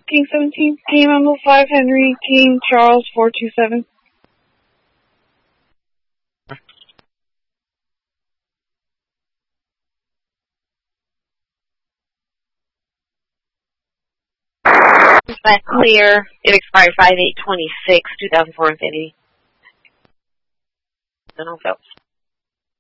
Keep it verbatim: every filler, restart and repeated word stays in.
King seventeen, King Memo five, Henry, King Charles four two seven. That clear. It expired five eight twenty-six, two thousand four Infinity. No Phelps.